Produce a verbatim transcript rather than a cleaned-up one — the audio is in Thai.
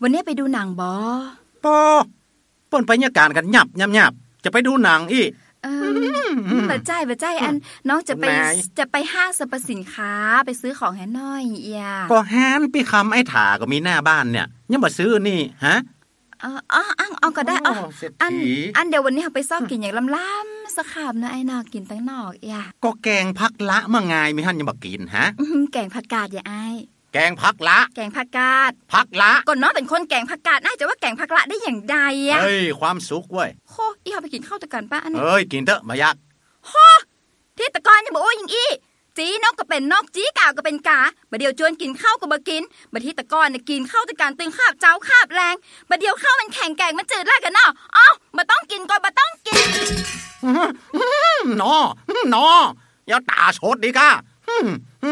วันนี้ไปดูหนังบ่ปอเปิ้นไปเนี่ยการกันหยับหยับๆจะไปดูหนังอีเออบ่ใจบ่ใจอันน้องจะไปจะไปห้างสรรพสินค้าไปซื้อของให้น้อยเอียก็แฮนพี่คำไอ้ถาก็มีหน้าบ้านเนี่ยยังบ่ซื้อนี่ฮะอ๋ออ๋อเอาก็ได้อ๋ออันอันเดี๋ยววันนี้เฮาไปซอกกินอย่างล้ำๆสักคำนะไอ้นอกกินตั้งนอกเอียก็แกงผักละมาไงมีหั่นยังบ่กินฮะแกงผักกาดอย่าอ้ายแกงผักละแกงผักกาดผักละก่อนน้องเป็นคนแกงผักกาดน่าจะว่าแกงผักละได้อย่างใดอ่ะเฮ้ยความสุขเว้ยโหอีเฮาไปกินข้าวตะกันป้าอันนี้เอ้ยกินเถอะมายักโหที่ตะกอนยังบอกโอ้ยิงอีจีนกก็เป็นนกจีกาวก็เป็นกาบัดเดียวจวนกินข้าวก็บ่กินบัดที่ตะกอนน่ะกินข้าวตะกันตึงคาบเจ้าคาบแรงบัดเดียวข้าวมันแข็งแกงมันจืดลากันเนาะเอ้าบ่ต้องกินก็บ่ต้องกินนอนออย่าตาโชดดิกะ